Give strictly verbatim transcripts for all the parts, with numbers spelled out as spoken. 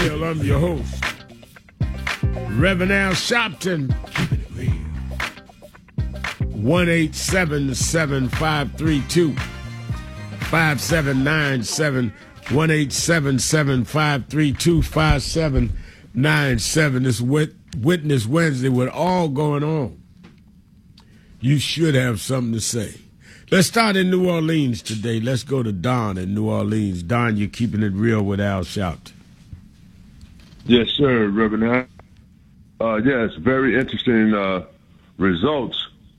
I'm your host, Reverend Al Sharpton. Keep it real. one eight seven seven, five three two, five seven nine seven. one eight seven seven, five three two, five seven nine seven. This Wit- Witness Wednesday with all going on. You should have something to say. Let's start in New Orleans today. Let's go to Don in New Orleans. Don, you're keeping it real with Al Sharpton. Yes, sir, Reverend Al. Uh, yes, very interesting uh, results.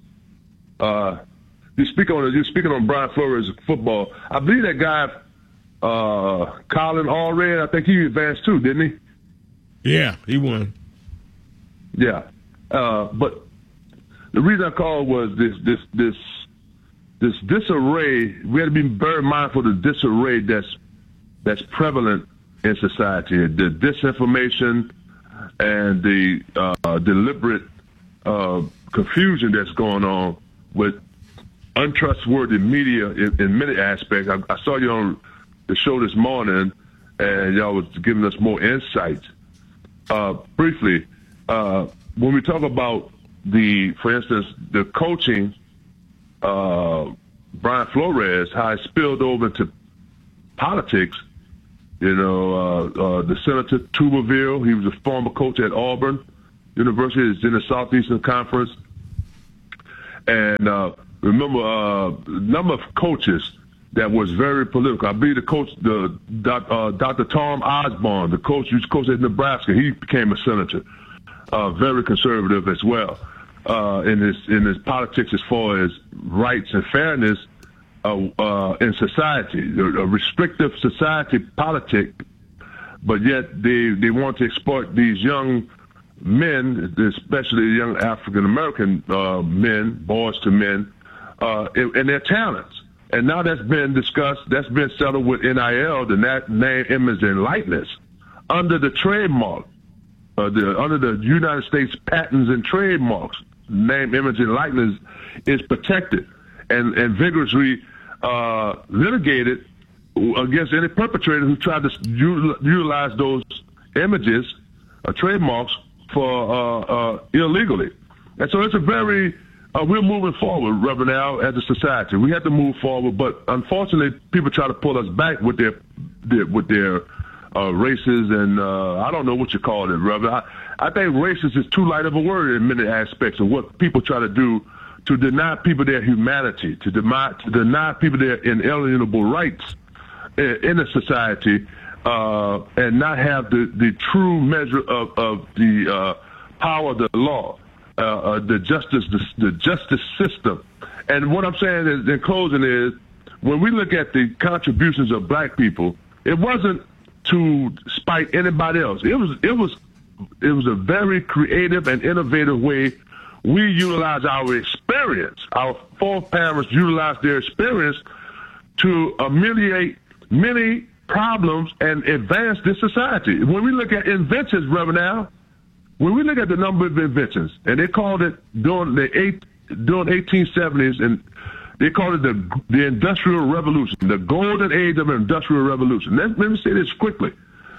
Uh, you speak on you're speaking on Brian Flores football. I believe that guy, uh, Colin Allred, I think he advanced too, didn't he? Yeah, he won. Yeah, uh, but the reason I called was this this this this disarray. We have to be very mindful of the disarray that's that's prevalent in society, the disinformation and the uh, deliberate uh, confusion that's going on with untrustworthy media in, in many aspects. I, I saw you on the show this morning, and y'all was giving us more insights. Uh, briefly, uh, when we talk about the, for instance, the coaching, uh, Brian Flores, how it spilled over into politics. You know, uh, uh, the Senator Tuberville, he was a former coach at Auburn University, is in the Southeastern Conference. And uh, remember, a uh, number of coaches that was very political. I believe the coach, the uh, Doctor Tom Osborne, the coach who's coach at Nebraska, he became a senator, uh, very conservative as well uh, in his in his politics as far as rights and fairness. Uh, uh, in society, a restrictive society politic, but yet they, they want to exploit these young men, especially young African American uh, men, boys to men, uh, and, and their talents. And now that's been discussed, that's been settled with N I L, the name, image, and likeness, under the trademark, uh, the, under the United States Patents and Trademarks. Name, image, and likeness is protected and, and vigorously Uh, litigated against any perpetrator who tried to u- utilize those images, uh, trademarks, for uh, uh, illegally. And so it's a very, uh, we're moving forward, Reverend Al, as a society. We have to move forward, but unfortunately, people try to pull us back with their, their with their uh, races and uh, I don't know what you call it, Reverend. I, I think racist is too light of a word in many aspects of what people try to do to deny people their humanity, to deny, to deny people their inalienable rights in, in a society, uh, and not have the, the true measure of, of the uh, power of the law, uh, uh, the justice, the, the justice system. And what I'm saying is, in closing is, when we look at the contributions of black people, it wasn't to spite anybody else. It was, it was, it was a very creative and innovative way. We utilize our experience. Our foreparents utilized their experience to ameliorate many problems and advance this society. When we look at inventions, Reverend Al, when we look at the number of inventions, and they called it during the eight, during eighteen seventies, and they called it the the Industrial Revolution, the golden age of the Industrial Revolution. Let, let me say this quickly.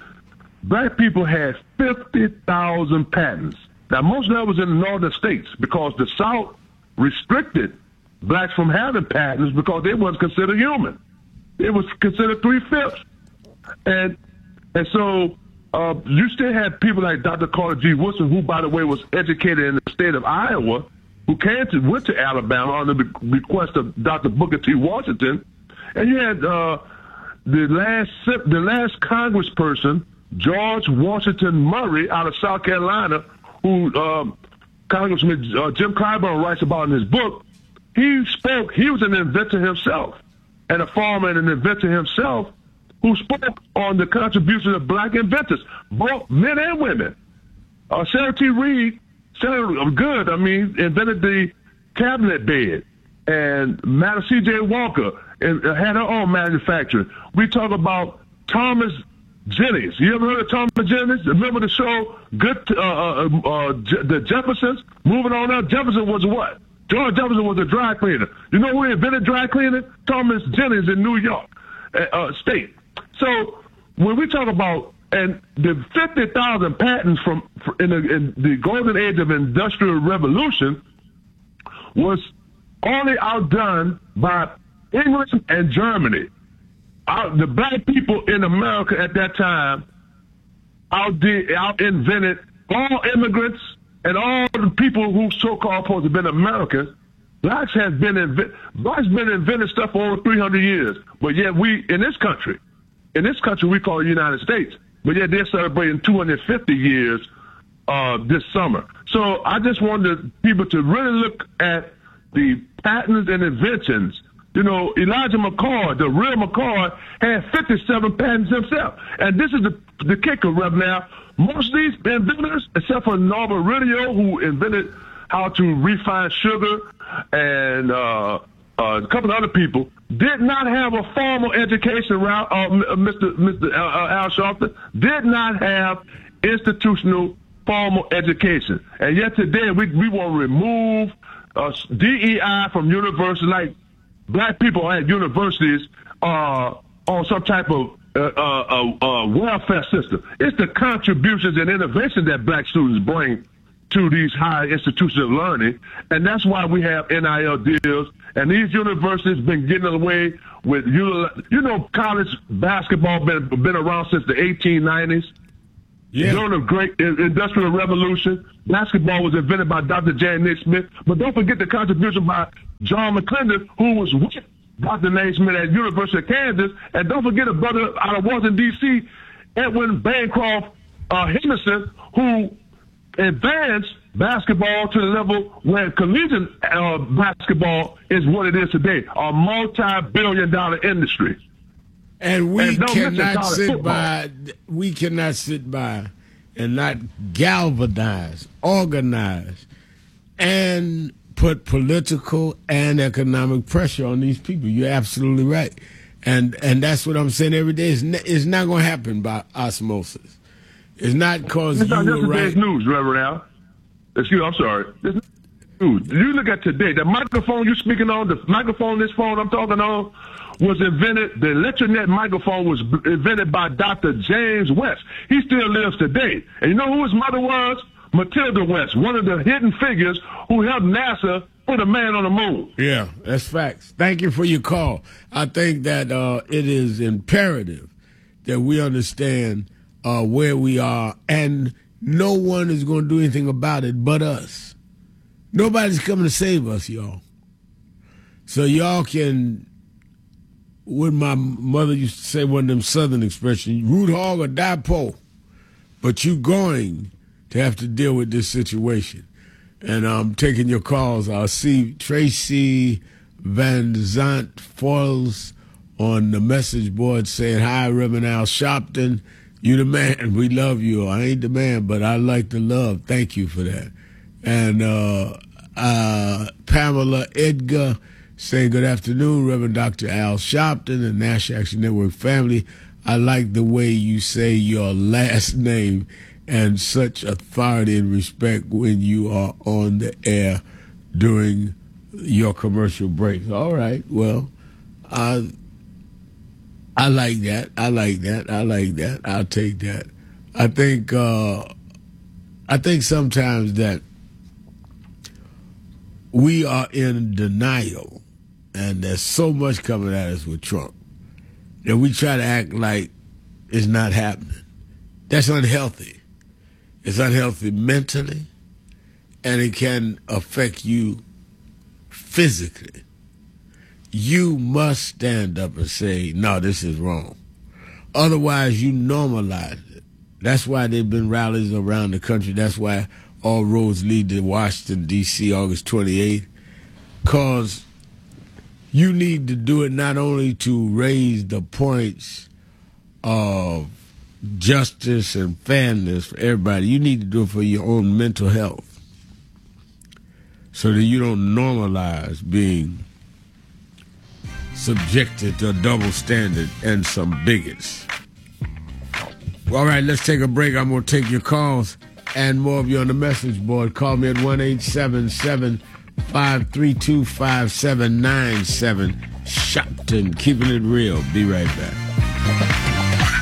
Black people had fifty thousand patents. Now, most of that was in the northern states because the South restricted blacks from having patents because they wasn't considered human. It was considered three-fifths. And and so uh, you still had people like Doctor Carter G. Woodson, who, by the way, was educated in the state of Iowa, who came to, went to Alabama on the request of Doctor Booker T. Washington. And you had uh, the last the last congressperson, George Washington Murray, out of South Carolina, who um, Congressman uh, Jim Clyburn writes about in his book. He spoke, he was an inventor himself, and a farmer and an inventor himself, who spoke on the contribution of black inventors, both men and women. Uh, Sarah T. Reed, Senator Good, I mean, invented the cabinet bed, and Madam C J. Walker and, uh, had her own manufacturing. We talk about Thomas Jennings. You ever heard of Thomas Jennings? Remember the show, Good, uh, uh, uh, the Jeffersons? Moving on up, Jefferson was what? George Jefferson was a dry cleaner. You know who invented dry cleaning? Thomas Jennings in New York uh, State. So when we talk about And the fifty thousand patents from in the, in the golden age of industrial revolution was only outdone by England and Germany. Out, the black people in America at that time outdid, out-invented all immigrants and all the people who so-called supposed to have been Americans. Blacks has been inv- blacks been inventing stuff for over three hundred years, but yet we in this country, in this country we call it the United States, but yet they're celebrating two hundred fifty years uh, this summer. So I just wanted people to really look at the patents and inventions. You know, Elijah McCord, the real McCord, had fifty-seven patents himself. And this is the, the kicker, Rev. Now, most of these inventors, except for Norbert Riddle, who invented how to refine sugar, and uh, uh, a couple of other people, did not have a formal education around, uh, Mister Mister Al Sharpton, did not have institutional formal education. And yet today, we, we want to remove uh, D E I from universities, like black people at universities uh, on some type of uh, uh, uh, welfare system. It's the contributions and innovations that black students bring to these higher institutions of learning, and that's why we have N I L deals. And these universities been getting away with, you know, college basketball been been around since the eighteen nineties. Yeah. During the great industrial revolution, basketball was invented by Doctor Jan Naismith, but don't forget the contribution by John McClendon, who was with Doctor Naismith at University of Kansas, and don't forget a brother out of Washington, D C, Edwin Bancroft uh, Henderson, who advanced basketball to the level where collegiate uh, basketball is what it is today, a multi-billion dollar industry. And we and cannot sit football. by, we cannot sit by and not galvanize, organize, and put political and economic pressure on these people. You're absolutely right. And and that's what I'm saying every day. It's, ne- it's not going to happen by osmosis. It's not because you not, were this is right. Today's news, Reverend Al. Excuse me, I'm sorry. This is news. You look at today, the microphone you're speaking on, the microphone, this phone I'm talking on, was invented, the Electronet microphone was invented by Doctor James West. He still lives today. And you know who his mother was? Matilda West, one of the hidden figures who helped NASA put a man on the moon. Yeah, that's facts. Thank you for your call. I think that uh, it is imperative that we understand uh, where we are, and no one is going to do anything about it but us. Nobody's coming to save us, y'all. So y'all can, what my mother used to say, one of them Southern expressions, root hog or die poor. But you going to have to deal with this situation. And I'm taking your calls. I'll see Tracy Van Zant Foils on the message board saying, hi, Reverend Al Sharpton. You the man. We love you. I ain't the man, but I like the love. Thank you for that. And uh, uh, Pamela Edgar saying, good afternoon, Reverend Doctor Al Sharpton and National Action Network family. I like the way you say your last name and such authority and respect when you are on the air during your commercial breaks. All right, well, I I like that. I like that. I like that. I'll take that. I think uh, I think sometimes that we are in denial, and there's so much coming at us with Trump that we try to act like it's not happening. That's unhealthy. It's unhealthy mentally, and it can affect you physically. You must stand up and say, no, this is wrong. Otherwise, you normalize it. That's why there have been rallies around the country. That's why all roads lead to Washington, D C, August twenty-eighth, because you need to do it not only to raise the points of justice and fairness for everybody. You need to do it for your own mental health so that you don't normalize being subjected to a double standard and some bigots. All right, let's take a break. I'm going to take your calls and more of you on the message board. Call me at one eight seven seven, five three two, five seven nine seven. Sharpton, keeping it real. Be right back.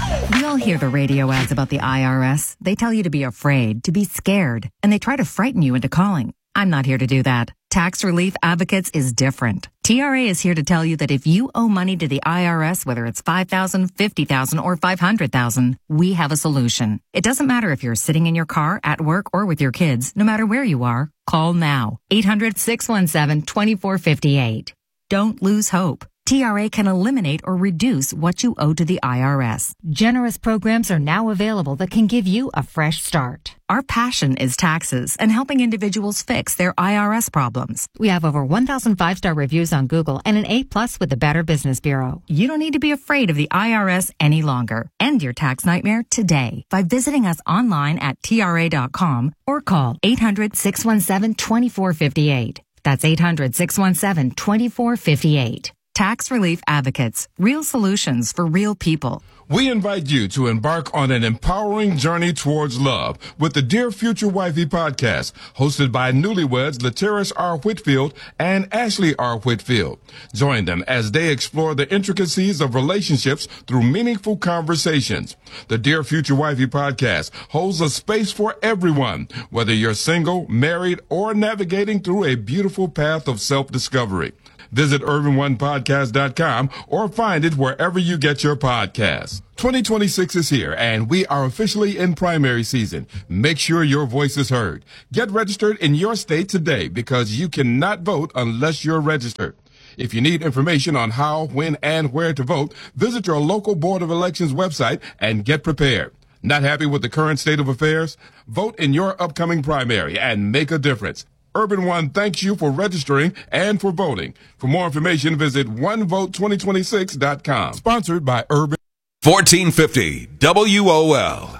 all hear the radio ads about the I R S. They tell you to be afraid, to be scared, and they try to frighten you into calling. I'm not here to do that. Tax Relief Advocates is different. T R A is here to tell you that if you owe money to the I R S, whether it's five thousand dollars, fifty thousand dollars, or five hundred thousand dollars, we have a solution. It doesn't matter if you're sitting in your car, at work, or with your kids. No matter where you are, call now. eight hundred, six one seven, two four five eight. Don't lose hope. T R A can eliminate or reduce what you owe to the I R S. Generous programs are now available that can give you a fresh start. Our passion is taxes and helping individuals fix their I R S problems. We have over one thousand five-star reviews on Google and an A plus with the Better Business Bureau. You don't need to be afraid of the I R S any longer. End your tax nightmare today by visiting us online at T R A dot com or call eight hundred, six one seven, two four five eight. That's eight hundred, six one seven, two four five eight. Tax Relief Advocates. Real solutions for real people. We invite you to embark on an empowering journey towards love with the Dear Future Wifey podcast, hosted by newlyweds Lateris R. Whitfield and Ashley R. Whitfield. Join them as they explore the intricacies of relationships through meaningful conversations. The Dear Future Wifey podcast holds a space for everyone, whether you're single, married, or navigating through a beautiful path of self-discovery. Visit urban one podcast dot com or find it wherever you get your podcasts. twenty twenty-six is here, and we are officially in primary season. Make sure your voice is heard. Get registered in your state today because you cannot vote unless you're registered. If you need information on how, when, and where to vote, visit your local Board of Elections website and get prepared. Not happy with the current state of affairs? Vote in your upcoming primary and make a difference. Urban One thanks you for registering and for voting. For more information, visit one vote twenty twenty-six dot com. Sponsored by Urban. fourteen fifty W O L.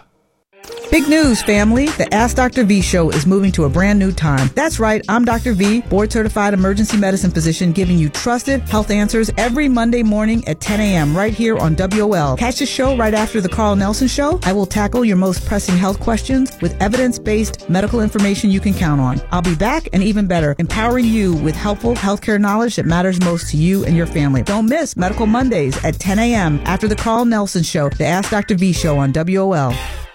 Big news, family. The Ask Doctor V show is moving to a brand new time. That's right. I'm Doctor V, board-certified emergency medicine physician, giving you trusted health answers every Monday morning at ten a.m. right here on W O L. Catch the show right after the Carl Nelson Show. I will tackle your most pressing health questions with evidence-based medical information you can count on. I'll be back, and even better, empowering you with helpful healthcare knowledge that matters most to you and your family. Don't miss Medical Mondays at ten a.m. after the Carl Nelson Show, the Ask Doctor V show on W O L.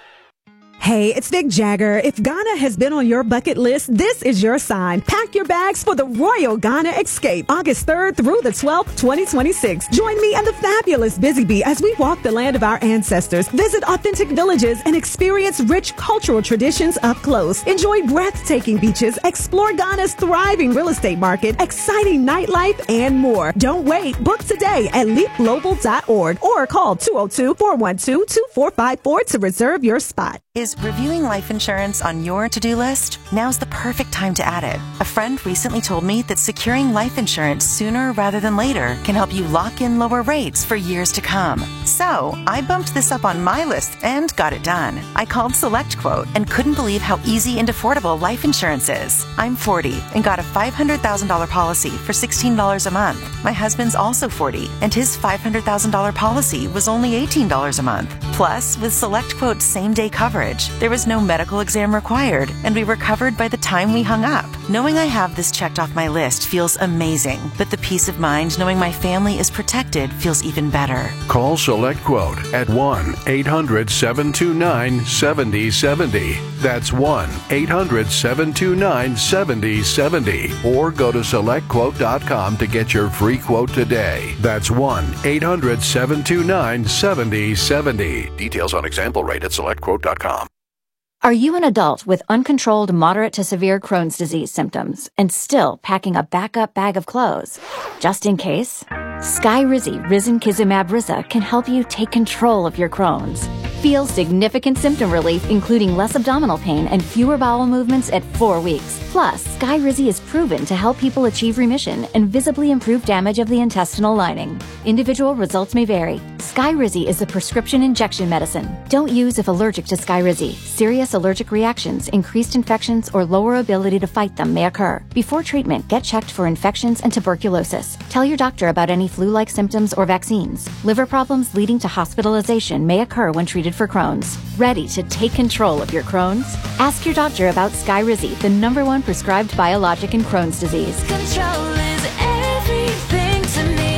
Hey, it's Vic Jagger. If Ghana has been on your bucket list, this is your sign. Pack your bags for the Royal Ghana Escape, August third through the twelfth, twenty twenty-six. Join me and the fabulous Busy Bee as we walk the land of our ancestors, visit authentic villages, and experience rich cultural traditions up close. Enjoy breathtaking beaches, explore Ghana's thriving real estate market, exciting nightlife, and more. Don't wait. Book today at leap global dot org or call two oh two, four one two, two four five four to reserve your spot. Is reviewing life insurance on your to-do list? Now's the perfect time to add it. A friend recently told me that securing life insurance sooner rather than later can help you lock in lower rates for years to come. So, I bumped this up on my list and got it done. I called SelectQuote and couldn't believe how easy and affordable life insurance is. I'm forty and got a five hundred thousand dollars policy for sixteen dollars a month. My husband's also forty and his five hundred thousand dollars policy was only eighteen dollars a month. Plus, with SelectQuote's same-day coverage, there was no medical exam required, and we were covered by the time we hung up. Knowing I have this checked off my list feels amazing, but the peace of mind knowing my family is protected feels even better. Call SelectQuote at one eight hundred, seven two nine, seven oh seven oh. That's one eight hundred, seven two nine, seven oh seven oh. Or go to select quote dot com to get your free quote today. That's one eight hundred, seven two nine, seven oh seven oh. Details on example rate at select quote dot com. Are you an adult with uncontrolled moderate to severe Crohn's disease symptoms and still packing a backup bag of clothes? Just in case, Skyrizi Risankizumab Riza can help you take control of your Crohn's. Feel significant symptom relief, including less abdominal pain and fewer bowel movements at four weeks. Plus, Skyrizi is proven to help people achieve remission and visibly improve damage of the intestinal lining. Individual results may vary. Skyrizi is a prescription injection medicine. Don't use if allergic to Skyrizi. Serious allergic reactions, increased infections, or lower ability to fight them may occur. Before treatment, get checked for infections and tuberculosis. Tell your doctor about any flu-like symptoms or vaccines. Liver problems leading to hospitalization may occur when treated for Crohn's. Ready to take control of your Crohn's? Ask your doctor about Skyrizi, the number one prescribed biologic in Crohn's disease. Control is everything to me.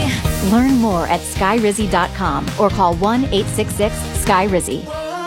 Learn more at sky rizzy dot com or call one eight six six sky rizzy.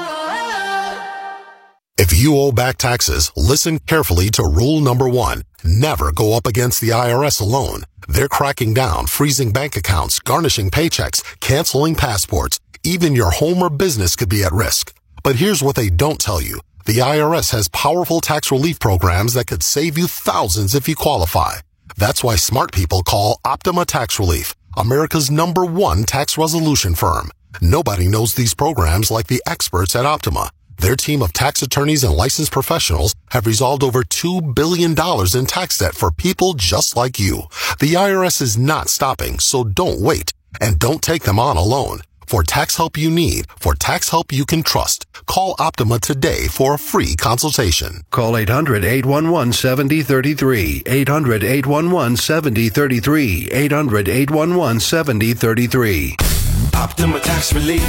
If you owe back taxes, listen carefully to rule number one. Never go up against the I R S alone. They're cracking down, freezing bank accounts, garnishing paychecks, canceling passports. Even your home or business could be at risk. But here's what they don't tell you. The I R S has powerful tax relief programs that could save you thousands if you qualify. That's why smart people call Optima Tax Relief, America's number one tax resolution firm. Nobody knows these programs like the experts at Optima. Their team of tax attorneys and licensed professionals have resolved over two billion dollars in tax debt for people just like you. The I R S is not stopping, so don't wait. And don't take them on alone. For tax help you need, for tax help you can trust, call Optima today for a free consultation. Call eight hundred, eight one one, seven zero three three, eight hundred, eight one one, seven zero three three, eight hundred, eight one one, seven zero three three. Optima Tax Relief.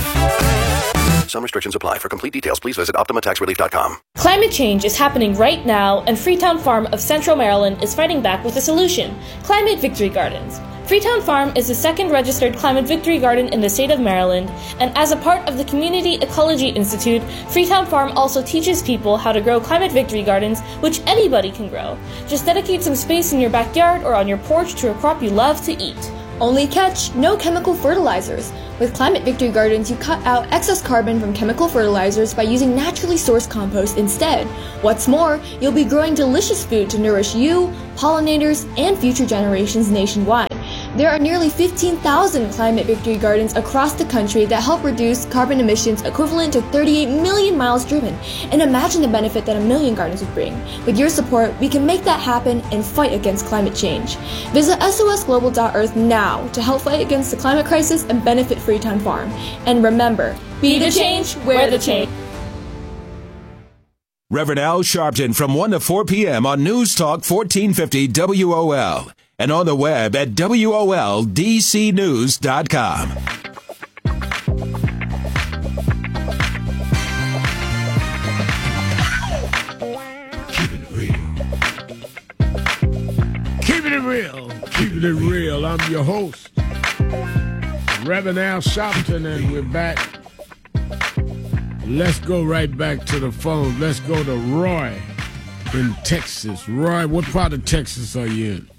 Some restrictions apply. For complete details, please visit optima tax relief dot com. Climate change is happening right now, and Freetown Farm of Central Maryland is fighting back with a solution: Climate Victory Gardens. Freetown Farm is the second registered Climate Victory Garden in the state of Maryland, and as a part of the Community Ecology Institute, Freetown Farm also teaches people how to grow Climate Victory Gardens, which anybody can grow. Just dedicate some space in your backyard or on your porch to a crop you love to eat. Only catch, no chemical fertilizers. With Climate Victory Gardens, you cut out excess carbon from chemical fertilizers by using naturally sourced compost instead. What's more, you'll be growing delicious food to nourish you, pollinators, and future generations nationwide. There are nearly fifteen thousand Climate Victory Gardens across the country that help reduce carbon emissions equivalent to thirty-eight million miles driven. And imagine the benefit that a million gardens would bring. With your support, we can make that happen and fight against climate change. Visit S O S global dot earth now to help fight against the climate crisis and benefit Freetown Farm. And remember, be the change, wear the change. Reverend Al Sharpton from one to four p.m. on News Talk fourteen fifty W O L. And on the web at W O L D C news dot com. Keeping it real. Keeping it real. Keeping it real. I'm your host, Reverend Al Sharpton, and we're back. Let's go right back to the phone. Let's go to Roy in Texas. Roy, what part of Texas are you in?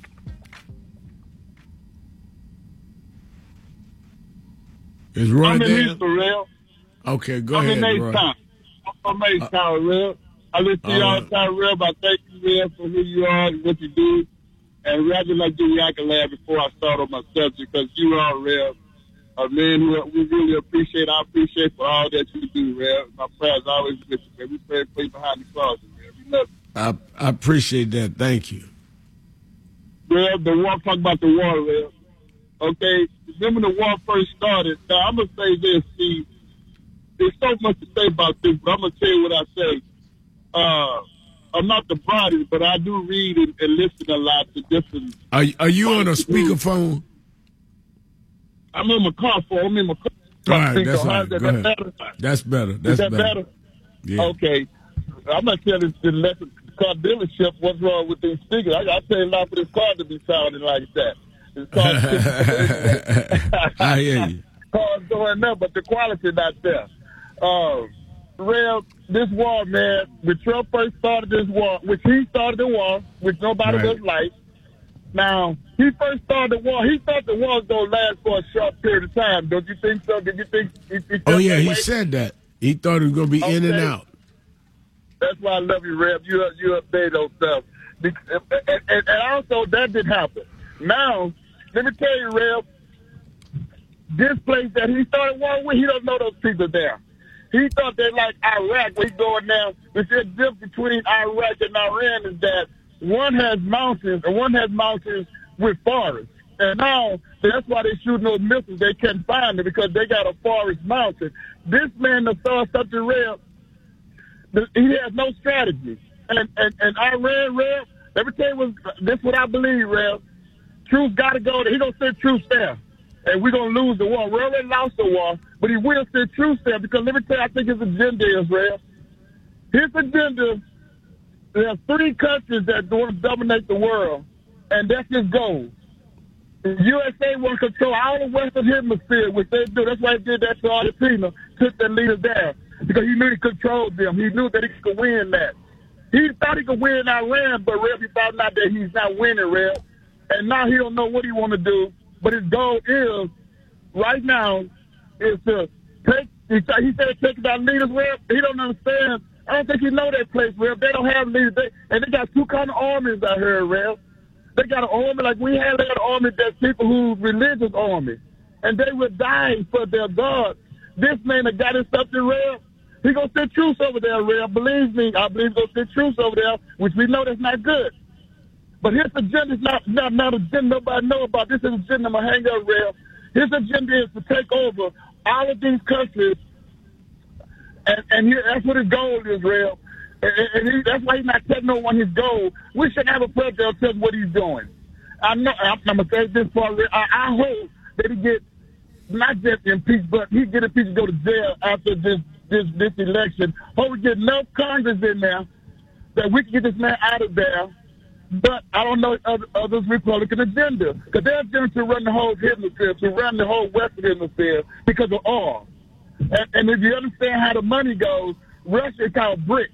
Is Roy I'm in there? Houston, Real. Okay, go I'm ahead, in Roy. H-Town. I'm from H-Town, Real. I listen to you all the time, Real, but thank you, Real, for who you are and what you do. And Real, I just like to give you accolade before I start on my subject, because you are, Real, a man who we really appreciate. I appreciate for all that you do, Real. My prayers always with you, man. We pray for you behind the cross, Real. We love you. I, I appreciate that. Thank you. Real, the war, talk about the war, Real. Okay, then when the war first started, now I'm going to say this, Steve. There's so much to say about this, but I'm going to tell you what I say. Uh, I'm not the brightest, but I do read and, and listen a lot to different... Are, are you on a speakerphone? I'm in my car phone. I'm in my car. All right, that's so all right. that, Go that ahead. better? That's better. That's Is that better? better. Yeah. Okay. I'm not telling the electric car dealership what's wrong with these speakers. I, I pay a lot for this car to be sounding like that. I hear you. Cars going up, but the quality not there. Uh, Real, this war, man, when Trump first started this war, which he started the war, which nobody Right. was like. Now, he first started the war. He thought the war was going to last for a short period of time. Don't you think so? Did you think? He, he Oh, yeah, that he way? said that. He thought it was going to be in and Okay. out. That's why I love you, Rev. You you update on stuff. And, and, and also, that didn't happen. Now, let me tell you, Rev, this place that he started war with, he don't know those people there. He thought they like Iraq. We going down. The difference between Iraq and Iran is that one has mountains, and one has mountains with forests. And now, that's why they shooting those missiles. They can't find it because they got a forest mountain. This man that saw something real, he has no strategy. And and, and Iran, Rev, let me tell you, what, this is what I believe, Rev. Truth got to go there. He going to send troops there. And we're going to lose the war. We already lost the war, but he will send troops there because let me tell you, I think his agenda is, Rev. His agenda, there are three countries that want to dominate the world, and that's his goal. the U S A want to control all the Western Hemisphere, which they do. That's why he did that to Argentina, took their leaders down, because he knew he controlled them. He knew that he could win that. He thought he could win Iran, but Rev, he found out that he's not winning, Rev. And now he don't know what he want to do. But his goal is, right now, is to take, he said, he said take down leaders, Rev. He don't understand. I don't think he know that place, Rev. They don't have leaders. They, and they got two kind of armies out here, Rev. They got an army like we have. They got an army that's people who religious army. And they were dying for their God. This man that got his stuff to Rev, he gonna sit truth over there, Rev. Believe me, I believe he's gonna sit truth over there, which we know that's not good. But his agenda is not not, not agenda nobody know about. This is an agenda I'm gonna hang up, Rev. His agenda is to take over all of these countries, and and he, that's what his goal is, Rev. And, and he, that's why he's not telling no one his goal. We shouldn't have a president tell us what he's doing. I know. I'm, I'm gonna say this part. I, I hope that he get not just impeached, but he get impeached and go to jail after this. This, this election. Hope we get enough Congress in there that we can get this man out of there. But I don't know other, others' Republican agenda, because they're going to run the whole hemisphere, to run the whole Western hemisphere because of oil. And, and if you understand how the money goes, Russia is called BRICS.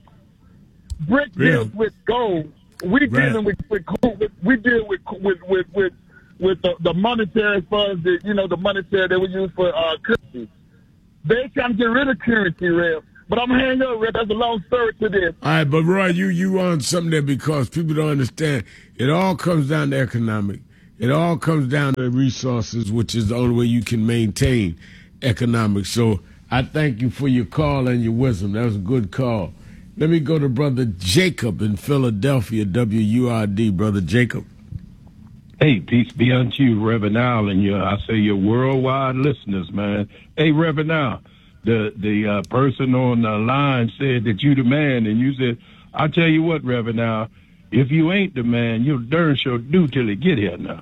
BRICS yeah. deals with gold. We right. dealing with, with, with we deal with with with with, with the, the monetary funds that you know the monetary that we use for uh, currency. They trying to get rid of currency, Rev. But I'm hanging up, Rev. That's a long story to this. All right, but Roy, you you on something there because people don't understand. It all comes down to economic. It all comes down to resources, which is the only way you can maintain economics. So I thank you for your call and your wisdom. That was a good call. Let me go to Brother Jacob in Philadelphia, W U R D. Brother Jacob. Hey, peace be unto you, Reverend Al, and your, I say your worldwide listeners, man. Hey, Reverend Al, the the uh, person on the line said that you the man, and you said, I'll tell you what, Reverend Al, if you ain't the man, you'll darn sure do till it get here now.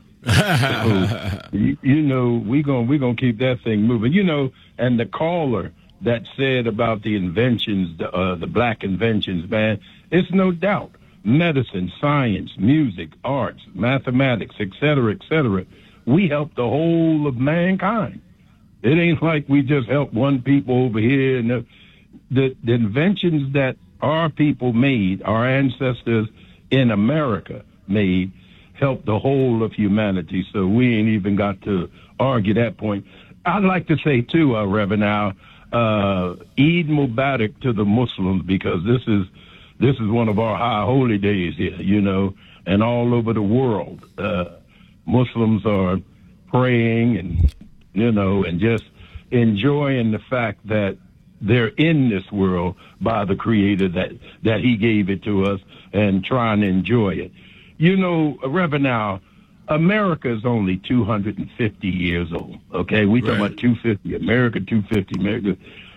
so, you, you know, we gonna we gonna keep that thing moving. You know, and the caller that said about the inventions, the, uh, the black inventions, man, it's no doubt. Medicine, science, music, arts, mathematics, et cetera, et cetera. We help the whole of mankind. It ain't like we just help one people over here. And the, the, the inventions that our people made, our ancestors in America made, help the whole of humanity. So we ain't even got to argue that point. I'd like to say, too, uh, Reverend Al, uh, Eid Mubarak to the Muslims, because this is This is one of our high holy days here, you know, and all over the world. Uh, Muslims are praying and, you know, and just enjoying the fact that they're in this world by the Creator, that, that He gave it to us, and trying to enjoy it. You know, Reverend Al, America is only two hundred fifty years old, okay? We talking right. about two hundred fifty, America two hundred fifty, America.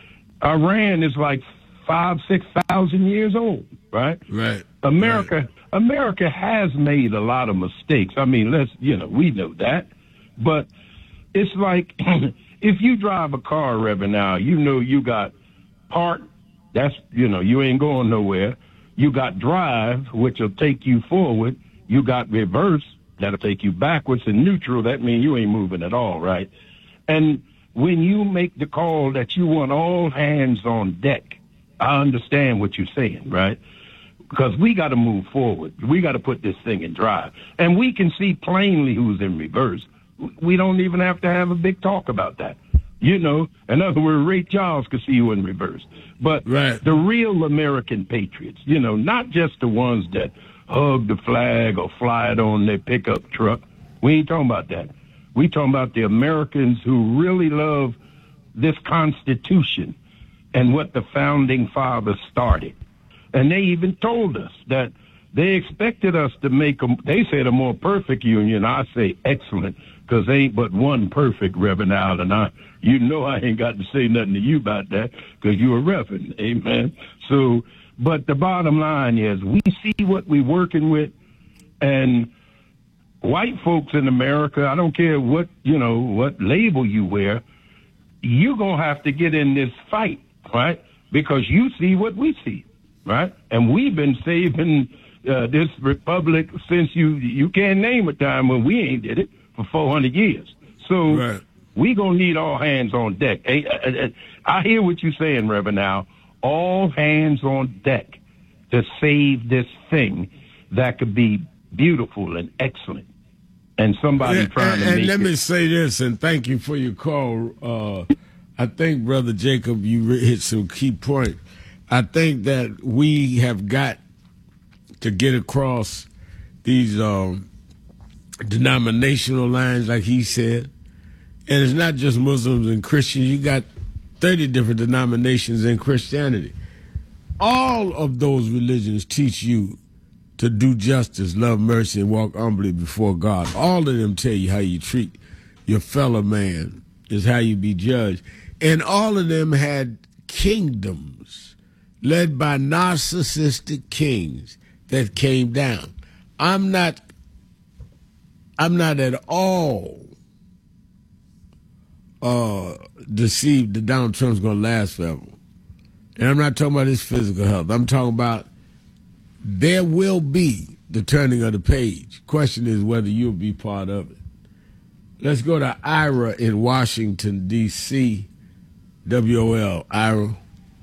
Iran is like five, six thousand years old, right? Right. America, right. America has made a lot of mistakes. I mean, let's, you know, we know that, but it's like if you drive a car, Reverend, now you know you got park. That's, you know, you ain't going nowhere. You got drive, which will take you forward. You got reverse, that'll take you backwards, and neutral. That means you ain't moving at all, right? And when you make the call that you want all hands on deck, I understand what you're saying, right? Because we got to move forward. We got to put this thing in drive. And we can see plainly who's in reverse. We don't even have to have a big talk about that. You know, in other words, Ray Charles could see you in reverse. But right. the real American patriots, you know, not just the ones that hug the flag or fly it on their pickup truck. We ain't talking about that. We talking about the Americans who really love this Constitution and what the founding fathers started. And they even told us that they expected us to make them, they said a more perfect union. I say excellent, because there ain't but one perfect, Reverend Al, and I, you know I ain't got to say nothing to you about that, because you're a Reverend, amen? So, but the bottom line is we see what we're working with, and white folks in America, I don't care what, you know, what label you wear, you're going to have to get in this fight, right? Because you see what we see, right? And we've been saving uh, this republic since you, you can't name a time when we ain't did it, for four hundred years. So right. we going to need all hands on deck. I hear what you're saying, Reverend, now. All hands on deck to save this thing that could be beautiful and excellent. And somebody and, trying and, to and make let it. me say this, and thank you for your call. Uh, I think, Brother Jacob, you hit some key point. I think that we have got to get across these um, denominational lines, like he said. And it's not just Muslims and Christians. You got thirty different denominations in Christianity. All of those religions teach you to do justice, love mercy, and walk humbly before God. All of them tell you how you treat your fellow man is how you be judged. And all of them had kingdoms led by narcissistic kings that came down. I'm not, I'm not at all uh, deceived that Donald Trump's going to last forever. And I'm not talking about his physical health. I'm talking about there will be the turning of the page. Question is whether you'll be part of it. Let's go to Ira in Washington, D C W O L. Ira.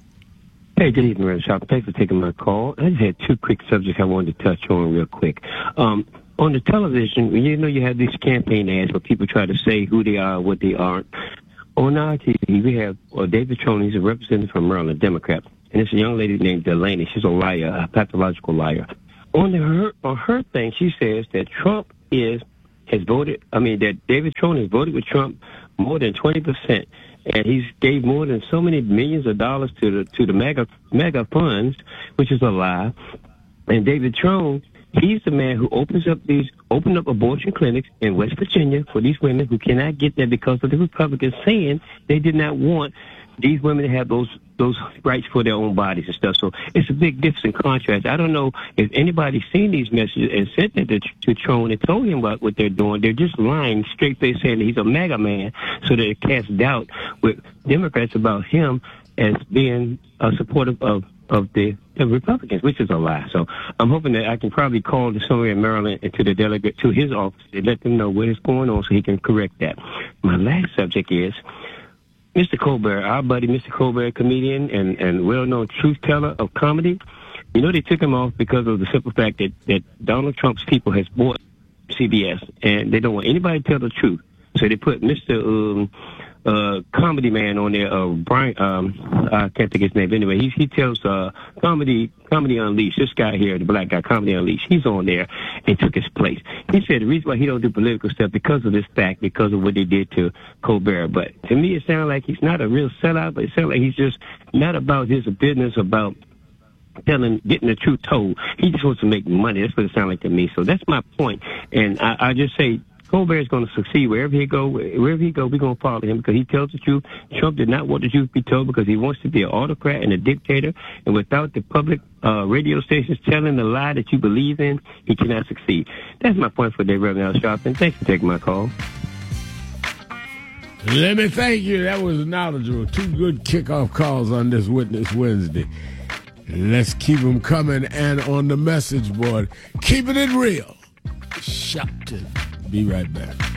Hey, good evening, Reverend Sharp. Thanks for taking my call. I just had two quick subjects I wanted to touch on real quick. Um, on the television, you know you have these campaign ads where people try to say who they are, what they aren't. On our T V, we have uh, David Trone. He's a representative from Maryland, Democrat. And it's a young lady named Delaney. She's a liar, a pathological liar. On the, her on her thing, she says that Trump is has voted. I mean, that David Trone has voted with Trump more than twenty percent, and he's gave more than so many millions of dollars to the to the mega mega funds, which is a lie. And David Trone, he's the man who opens up these opened up abortion clinics in West Virginia for these women who cannot get there because of the Republicans saying they did not want these women to have those those rights for their own bodies and stuff. So it's a big difference in contrast. I don't know if anybody's seen these messages and sent them to, to Trone and told him about what they're doing. They're just lying, straight face saying that he's a MAGA man, so that it casts doubt with Democrats about him as being a supportive of of the, the Republicans, which is a lie. So I'm hoping that I can probably call to somewhere in Maryland and to the delegate, to his office, and let them know what is going on so he can correct that. My last subject is Mister Colbert, our buddy Mister Colbert, comedian and, and well-known truth teller of comedy. You know, they took him off because of the simple fact that, that Donald Trump's people has bought C B S, and they don't want anybody to tell the truth. So they put Mister Um, uh, comedy man on there, uh, Brian, um, I can't think his name. Anyway, he, he tells uh, Comedy Comedy Unleashed, this guy here, the black guy, Comedy Unleashed, he's on there and took his place. He said the reason why he don't do political stuff because of this fact, because of what they did to Colbert. But to me, it sounds like he's not a real sellout, but it sounds like he's just not about his business, about telling, getting the truth told. He just wants to make money. That's what it sounds like to me. So that's my point. And I, I just say, Colbert is going to succeed wherever he go. Wherever he go, we're going to follow him because he tells the truth. Trump did not want the truth to be told because he wants to be an autocrat and a dictator. And without the public uh, radio stations telling the lie that you believe in, he cannot succeed. That's my point for today, Reverend Al Sharpton. Thanks for taking my call. Let me thank you. That was knowledgeable. Two good kickoff calls on this Witness Wednesday. Let's keep them coming. And on the message board, keeping it real. Sharpton. Be right back.